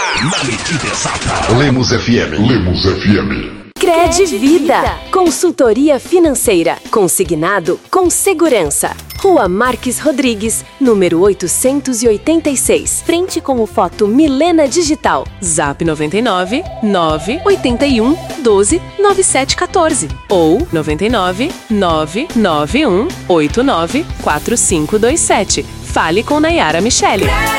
Na medida exata. Lemos FM. Lemos FM. Cred Vida. Consultoria financeira. Consignado com segurança. Rua Marques Rodrigues, número 886. Frente com o Foto Milena Digital. Zap 99 981 12 9714 ou 99 991 89 4527. Fale com Nayara Michele.